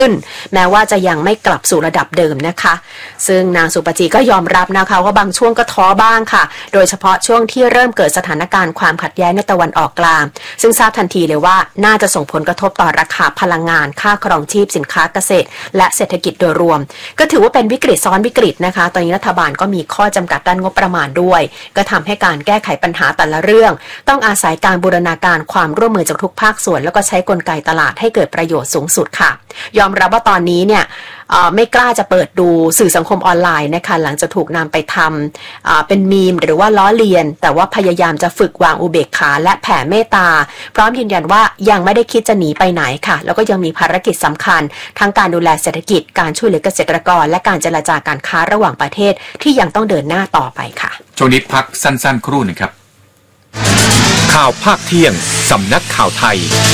ขึ้นแม้ว่าจะยังไม่กลับสู่ระดับเดิมนะคะซึ่งนางสุปจีก็ยอมรับนะคะว่าบางช่วงก็ท้อบ้างค่ะโดยเฉพาะช่วงที่เริ่มเกิดสถานการณ์ความขัดแย้งในตะวันออกกลางซึ่งทราบทันทีเลยว่าน่าจะส่งผลกระทบต่อราคาพลังงานค่าครองชีพสินค้าเกษตรและเศรษฐกิจโดยรวมก็ถือว่าเป็นวิกฤตซ้อนวิกฤตนะคะตอนนี้รัฐบาลก็มีข้อจำกัดด้านงบประมาณด้วยก็ทำให้การแก้ไขปัญหาแต่ละเรื่องต้องอาศัยการบูรณาการความร่วมมือจากทุกภาคส่วนแล้วก็ใช้กลไกตลาดให้เกิดประโยชน์สูงสุดค่ะยอมรับว่าตอนนี้เนี่ยไม่กล้าจะเปิดดูสื่อสังคมออนไลน์นะคะหลังจะถูกนำไปทำเป็นมีมหรือว่าล้อเลียนแต่ว่าพยายามจะฝึกวางอุเบกขาและแผ่เมตตาพร้อมยืนยันว่ายังไม่ได้คิดจะหนีไปไหนค่ะแล้วก็ยังมีภารกิจสำคัญทั้งการดูแลเศรษฐกิจการช่วยเหลือเกษตรกรและการเจรจาการค้าระหว่างประเทศที่ยังต้องเดินหน้าต่อไปค่ะช่วงนี้พักสั้นๆครู่หนึ่งครับข่าวภาคเที่ยงสำนักข่าวไทย